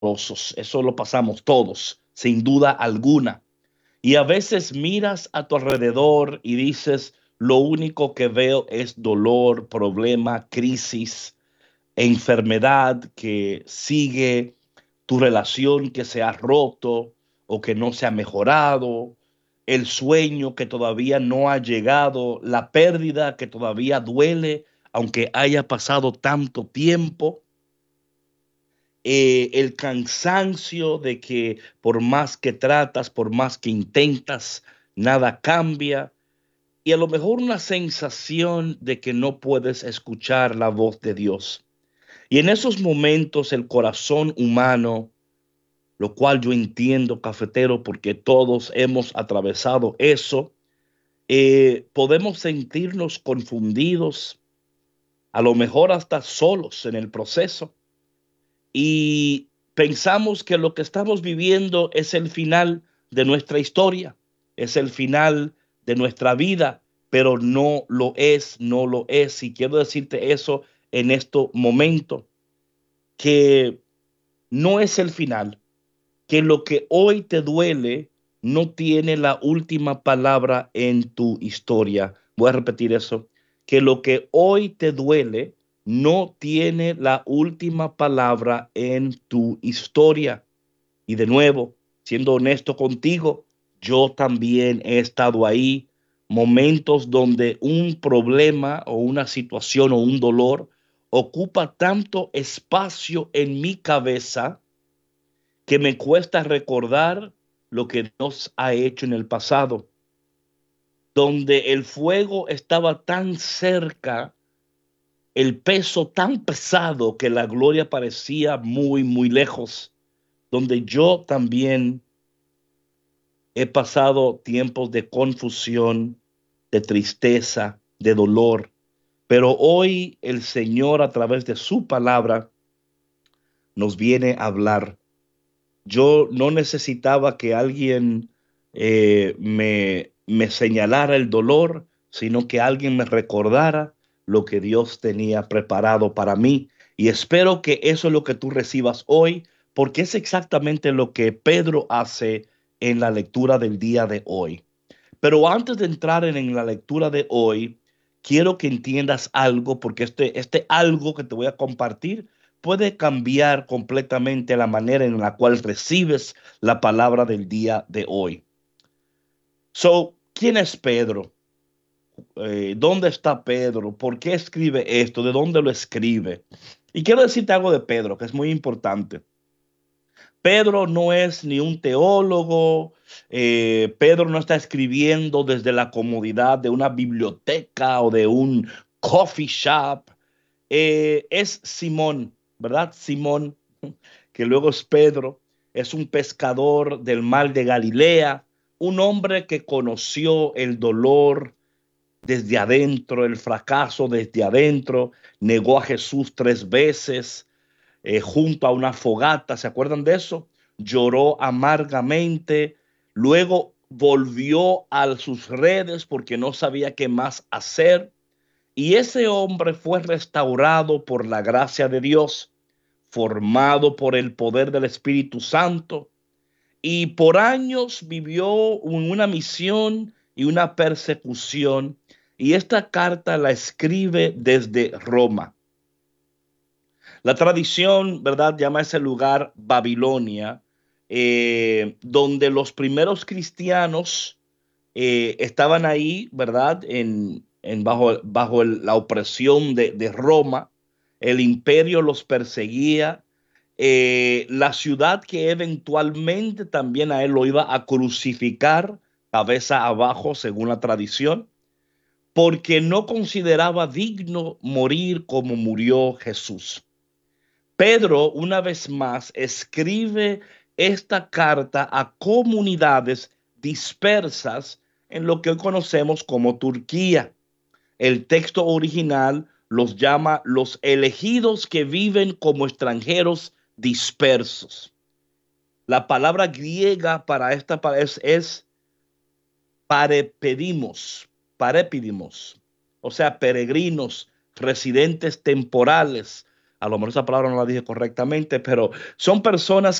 dolorosos. Eso lo pasamos todos, sin duda alguna. Y a veces miras a tu alrededor y dices, lo único que veo es dolor, problema, crisis, enfermedad que sigue, tu relación que se ha roto o que no se ha mejorado, el sueño que todavía no ha llegado, la pérdida que todavía duele, aunque haya pasado tanto tiempo, el cansancio de que por más que tratas, por más que intentas, nada cambia. Y a lo mejor una sensación de que no puedes escuchar la voz de Dios. Y en esos momentos el corazón humano, lo cual yo entiendo, cafetero, porque todos hemos atravesado eso, podemos sentirnos confundidos, a lo mejor hasta solos en el proceso. Y pensamos que lo que estamos viviendo es el final de nuestra historia, es el final de nuestra vida, pero no lo es, no lo es. Y quiero decirte eso en este momento, que no es el final, que lo que hoy te duele no tiene la última palabra en tu historia. Voy a repetir eso, que lo que hoy te duele no tiene la última palabra en tu historia. Y de nuevo, siendo honesto contigo, yo también he estado ahí, momentos donde un problema o una situación o un dolor ocupa tanto espacio en mi cabeza que me cuesta recordar lo que Dios ha hecho en el pasado, donde el fuego estaba tan cerca, el peso tan pesado que la gloria parecía muy, muy lejos, donde yo también he pasado tiempos de confusión, de tristeza, de dolor, pero hoy el Señor a través de su palabra nos viene a hablar. Yo no necesitaba que alguien me señalara el dolor, sino que alguien me recordara lo que Dios tenía preparado para mí. Y espero que eso es lo que tú recibas hoy, porque es exactamente lo que Pedro hace en la lectura del día de hoy. Pero antes de entrar en la lectura de hoy, quiero que entiendas algo, porque este algo que te voy a compartir puede cambiar completamente la manera en la cual recibes la palabra del día de hoy. So, ¿quién es Pedro? ¿Dónde está Pedro? ¿Por qué escribe esto? ¿De dónde lo escribe? Y quiero decirte algo de Pedro, que es muy importante. Pedro no es ni un teólogo, Pedro no está escribiendo desde la comodidad de una biblioteca o de un coffee shop. Es Simón, ¿verdad? Simón, que luego es Pedro, es un pescador del mar de Galilea, un hombre que conoció el dolor desde adentro, el fracaso desde adentro, negó a Jesús 3 veces junto a una fogata, ¿se acuerdan de eso? Lloró amargamente, luego volvió a sus redes porque no sabía qué más hacer. Y ese hombre fue restaurado por la gracia de Dios, formado por el poder del Espíritu Santo, y por años vivió una misión y una persecución. Y esta carta la escribe desde Roma. La tradición, ¿verdad?, llama a ese lugar Babilonia, donde los primeros cristianos estaban ahí, ¿verdad?, bajo la opresión de Roma. El imperio los perseguía. La ciudad que eventualmente también a él lo iba a crucificar, cabeza abajo, según la tradición, porque no consideraba digno morir como murió Jesús. Pedro, una vez más, escribe esta carta a comunidades dispersas en lo que hoy conocemos como Turquía. El texto original los llama los elegidos que viven como extranjeros dispersos. La palabra griega para esta es parepedimos, parepidimos, o sea, peregrinos, residentes temporales, A lo mejor esa palabra no la dije correctamente, pero son personas